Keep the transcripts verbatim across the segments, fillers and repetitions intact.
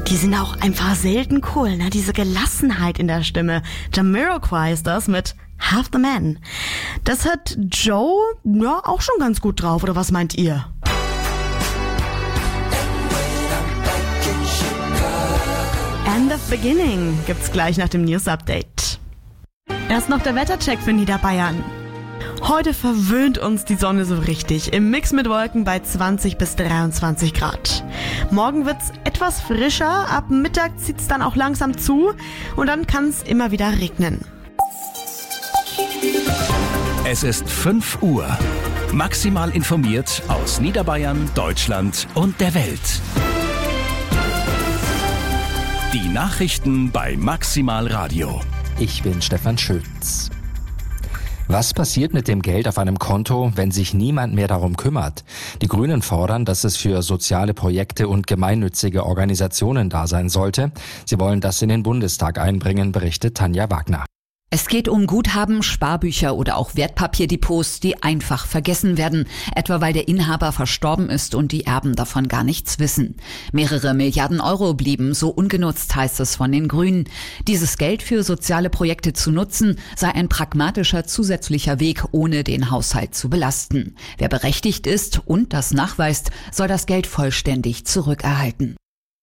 Die sind auch einfach selten cool, ne? Diese Gelassenheit in der Stimme. Jamiroquai ist das mit Half the Man. Das hat Joe ja auch schon ganz gut drauf, oder was meint ihr? End of Beginning gibt's gleich nach dem News-Update. Erst noch der Wettercheck für Niederbayern. Heute verwöhnt uns die Sonne so richtig. Im Mix mit Wolken bei zwanzig bis dreiundzwanzig Grad. Morgen wird's etwas frischer. Ab Mittag zieht's dann auch langsam zu. Und dann kann's immer wieder regnen. Es ist fünf Uhr. Maximal informiert aus Niederbayern, Deutschland und der Welt. Die Nachrichten bei Maximal Radio. Ich bin Stefan Schütz. Was passiert mit dem Geld auf einem Konto, wenn sich niemand mehr darum kümmert? Die Grünen fordern, dass es für soziale Projekte und gemeinnützige Organisationen da sein sollte. Sie wollen das in den Bundestag einbringen, berichtet Tanja Wagner. Es geht um Guthaben, Sparbücher oder auch Wertpapierdepots, die einfach vergessen werden, etwa weil der Inhaber verstorben ist und die Erben davon gar nichts wissen. Mehrere Milliarden Euro blieben so ungenutzt, heißt es von den Grünen. Dieses Geld für soziale Projekte zu nutzen, sei ein pragmatischer zusätzlicher Weg, ohne den Haushalt zu belasten. Wer berechtigt ist und das nachweist, soll das Geld vollständig zurückerhalten.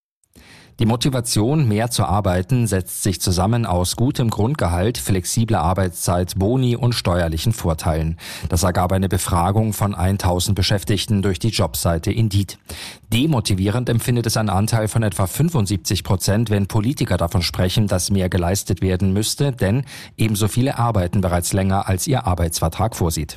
Die Motivation, mehr zu arbeiten, setzt sich zusammen aus gutem Grundgehalt, flexibler Arbeitszeit, Boni und steuerlichen Vorteilen. Das ergab eine Befragung von tausend Beschäftigten durch die Jobseite Indeed. Demotivierend empfindet es ein Anteil von etwa fünfundsiebzig Prozent, wenn Politiker davon sprechen, dass mehr geleistet werden müsste, denn ebenso viele arbeiten bereits länger, als ihr Arbeitsvertrag vorsieht.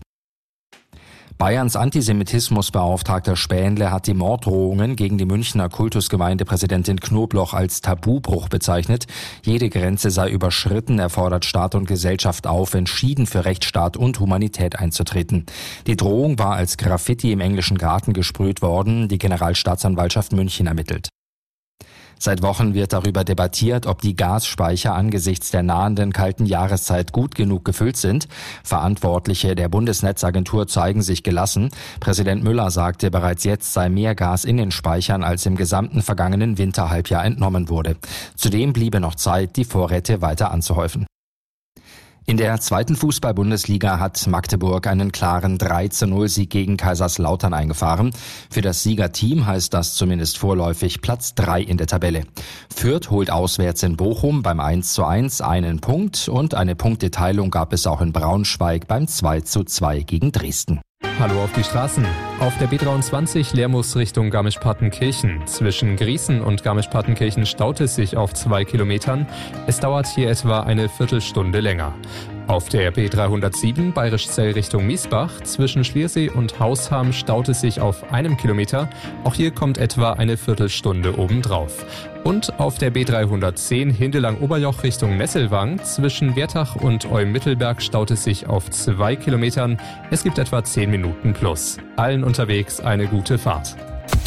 Bayerns Antisemitismusbeauftragter Spähnle hat die Morddrohungen gegen die Münchner Kultusgemeindepräsidentin Knobloch als Tabubruch bezeichnet. Jede Grenze sei überschritten, er fordert Staat und Gesellschaft auf, entschieden für Rechtsstaat und Humanität einzutreten. Die Drohung war als Graffiti im englischen Garten gesprüht worden, die Generalstaatsanwaltschaft München ermittelt. Seit Wochen wird darüber debattiert, ob die Gasspeicher angesichts der nahenden kalten Jahreszeit gut genug gefüllt sind. Verantwortliche der Bundesnetzagentur zeigen sich gelassen. Präsident Müller sagte, bereits jetzt sei mehr Gas in den Speichern, als im gesamten vergangenen Winterhalbjahr entnommen wurde. Zudem bliebe noch Zeit, die Vorräte weiter anzuhäufen. In der zweiten Fußball-Bundesliga hat Magdeburg einen klaren drei zu null Sieg gegen Kaiserslautern eingefahren. Für das Siegerteam heißt das zumindest vorläufig Platz drei in der Tabelle. Fürth holt auswärts in Bochum beim eins zu eins einen Punkt und eine Punkteteilung gab es auch in Braunschweig beim zwei zu zwei gegen Dresden. Hallo auf die Straßen. Auf der B dreiundzwanzig Leermus Richtung Garmisch-Partenkirchen. Zwischen Griesen und Garmisch-Partenkirchen staut es sich auf zwei Kilometern. Es dauert hier etwa eine Viertelstunde länger. Auf der B dreihundertsieben Bayerischzell Richtung Miesbach zwischen Schliersee und Hausham staut es sich auf einem Kilometer. Auch hier kommt etwa eine Viertelstunde obendrauf. Und auf der B dreihundertzehn Hindelang-Oberjoch Richtung Nesselwang zwischen Wertach und Eum-Mittelberg staut es sich auf zwei Kilometern. Es gibt etwa zehn Minuten plus. Allen unterwegs eine gute Fahrt.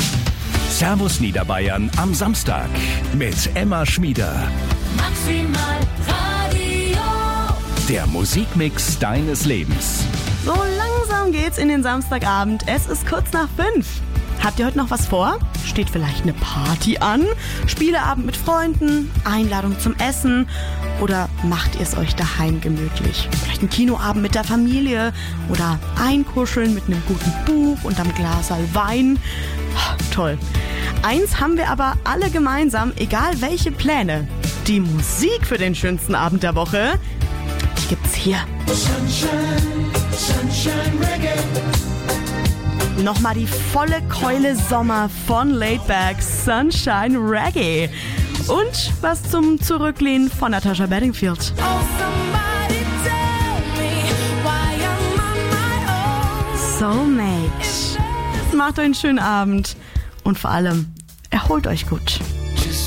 Servus Niederbayern am Samstag mit Emma Schmieder. Maximal Radio. Der Musikmix deines Lebens. So langsam geht's in den Samstagabend. Es ist kurz nach fünf. Habt ihr heute noch was vor? Steht vielleicht eine Party an? Spieleabend mit Freunden? Einladung zum Essen? Oder macht ihr es euch daheim gemütlich? Vielleicht ein Kinoabend mit der Familie? Oder einkuscheln mit einem guten Buch und einem Glas Wein? Toll. Eins haben wir aber alle gemeinsam, egal welche Pläne. Die Musik für den schönsten Abend der Woche, die gibt's hier. Sunshine, Sunshine Reggae. Nochmal die volle Keule Sommer von Laidback, Sunshine Reggae. Und was zum Zurücklehnen von Natasha Bedingfield. Oh, somebody tell me why I'm on my own. Soulmate. Macht euch einen schönen Abend. Und vor allem, erholt euch gut.